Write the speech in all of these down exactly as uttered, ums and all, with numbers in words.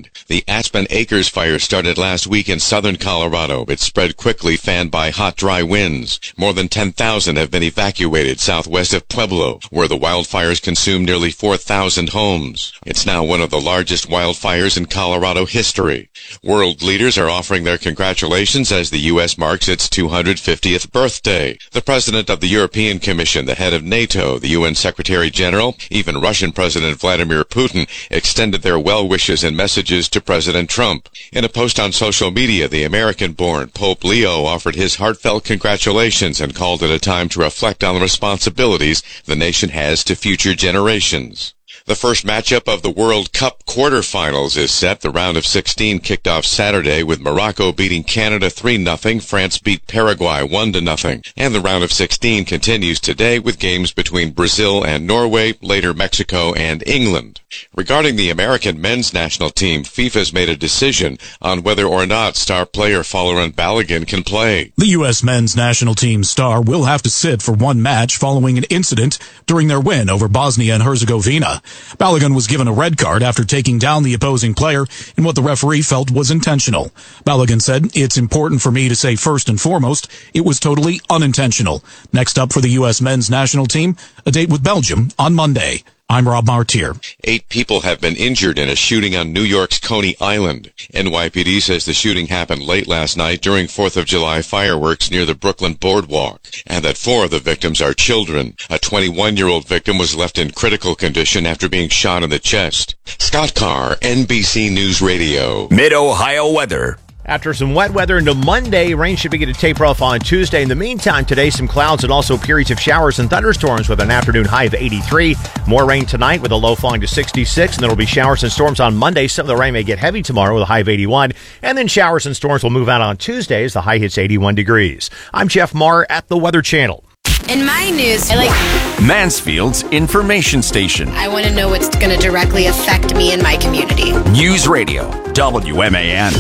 Maryland. The Aspen Acres fire started last week in southern Colorado. It spread quickly, fanned by hot, dry winds. More than ten thousand have been evacuated southwest of Pueblo, where the wildfires consumed nearly four thousand homes. It's now one of the largest wildfires in Colorado history. World leaders are offering their congratulations as the U S marks its two hundred fiftieth birthday. The president of the European Commission, the head of NATO, the U N Secretary General, even Russian President Vladimir Putin extended their well wishes and messages to President Trump. In a post on social media, the American-born Pope Leo offered his heartfelt congratulations and called it a time to reflect on the responsibilities the nation has to future generations. The first matchup of the World Cup quarterfinals is set. The round of sixteen kicked off Saturday with Morocco beating Canada three nothing. France beat Paraguay one to nothing. And the round of sixteen continues today with games between Brazil and Norway, later Mexico and England. Regarding the American men's national team, FIFA's made a decision on whether or not star player Folarin Balogun can play. The U S men's national team star will have to sit for one match following an incident during their win over Bosnia and Herzegovina. Balogun was given a red card after taking down the opposing player in what the referee felt was intentional. Balogun said, "It's important for me to say first and foremost, it was totally unintentional." Next up for the U S men's national team, a date with Belgium on Monday. I'm Rob Martier. Eight people have been injured in a shooting on New York's Coney Island. N Y P D says the shooting happened late last night during fourth of July fireworks near the Brooklyn Boardwalk, and that four of the victims are children. A twenty-one-year-old victim was left in critical condition after being shot in the chest. Scott Carr, N B C News Radio. Mid-Ohio weather. After some wet weather into Monday, rain should begin to taper off on Tuesday. In the meantime, today, some clouds and also periods of showers and thunderstorms with an afternoon high of eighty-three. More rain tonight with a low falling to sixty-six, and there will be showers and storms on Monday. Some of the rain may get heavy tomorrow with a high of eighty-one, and then showers and storms will move out on Tuesday as the high hits eighty-one degrees. I'm Jeff Marr at the Weather Channel. In my news, I like Mansfield's information station. I want to know what's going to directly affect me and my community. News Radio, W M A N.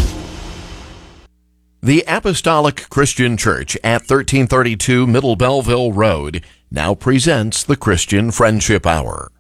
The Apostolic Christian Church at thirteen thirty-two Middle Belleville Road now presents the Christian Friendship Hour.